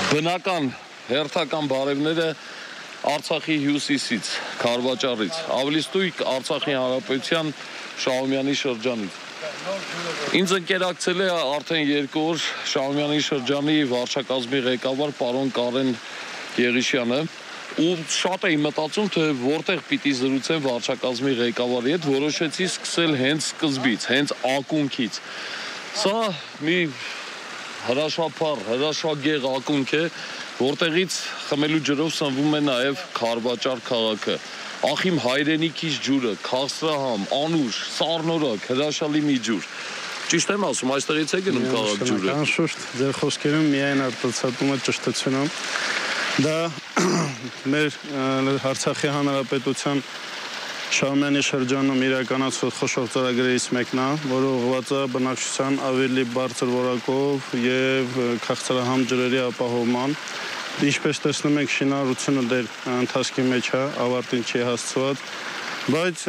բնական հերթական բարևները Արցախի հյուսիսից, Քարվաճառից, ավելի ստույգ Արցախի Հանրապետության Շահումյանի շրջանից։ Ինձ ընկերակցել է արդեն 2 օր Շահումյանի շրջանի վարչակազմի ղեկավար պարոն Կարեն Եղիշյանը, ու շատ էի մտածում, թե որտեղ պիտի զրուցեմ վարչակազմի ղեկավարի հետ, որոշեցի սկսել հենց սկզբից, հենց ակունքից։ Սա մի հրաշափառ, հրաշագեղ ակունք է, որտեղից խմելու ջրով սնվում է նաև Քարվաճառ քաղաքը։ Ախ իմ հայրենիքից ջուրը, քաղցրահամ, անուշ, սառնորակ, հրաշալի մի ջուր։ Ճիշտ եմ ասում, այստեղից է գնում քաղաք ջուրը։ Անշուշտ, ձեր խոսքերում միայն արտացոլվում է ճշտությունը։ Դա մեր Արցախի Հանրապետության Շահումյանի շրջանում իրականացվող խոշոր ծրագրերից մեկն է, որը ուղղված է բնակչության ավելի բարձր որակով եւ քաղցրահամ ջրերի ապահովման։ Ինչպես տեսնում եք, շինարարությունը դեռ ընթացքի մեջ է, ավարտին չի հասցված, բայց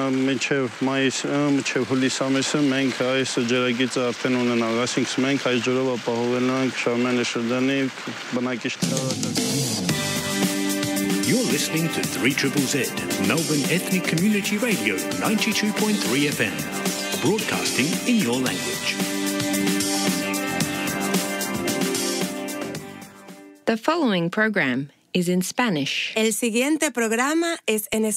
մինչև հուլիս ամիսը մենք այս ջրագիծը արդեն ունենանք, այսինքն մենք այս ջրով ապահովելու ենք Շահումյանի շրջանի բնակիչների։ You're listening to 3ZZZ, Melbourne Ethnic Community Radio, 92.3 FM, broadcasting in your language. The following program is in Spanish. El siguiente programa es en español.